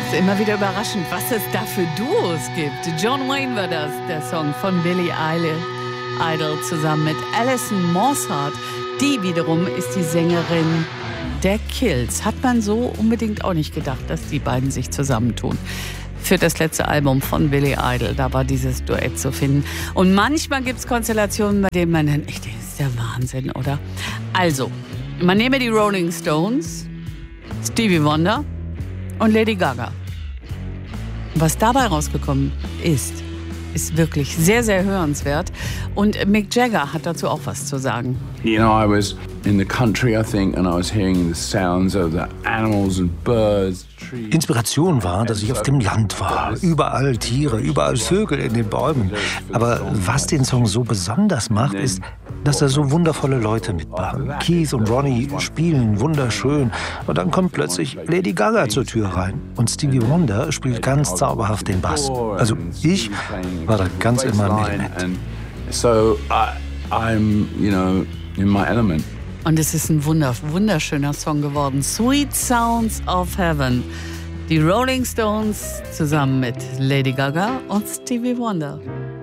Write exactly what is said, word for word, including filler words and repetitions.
ist immer wieder überraschend, was es da für Duos gibt. John Wayne war das, der Song von Billie Idol zusammen mit Alison Mosshart. Die wiederum ist die Sängerin der Kills. Hat man so unbedingt auch nicht gedacht, dass die beiden sich zusammentun. Für das letzte Album von Billie Idol, da war dieses Duett zu finden. Und manchmal gibt es Konstellationen, bei denen man dann, echt, das ist der Wahnsinn, oder? Also, man nehme die Rolling Stones, Stevie Wonder und Lady Gaga. Was dabei rausgekommen ist, ist wirklich sehr, sehr hörenswert. Und Mick Jagger hat dazu auch was zu sagen. You know, I was in the country, I think, and I was hearing the sounds of the animals and birds. Inspiration war, dass ich auf dem Land war. Überall Tiere, überall Vögel in den Bäumen. Aber was den Song so besonders macht, ist, dass da so wundervolle Leute mitmachen. Keith und Ronnie spielen wunderschön. Und dann kommt plötzlich Lady Gaga zur Tür rein. Und Stevie Wonder spielt ganz zauberhaft den Bass. Also ich war da ganz in meinem Element. So I'm, you know, in my element. Und es ist ein wunder, wunderschöner Song geworden. Sweet Sounds of Heaven. Die Rolling Stones zusammen mit Lady Gaga und Stevie Wonder.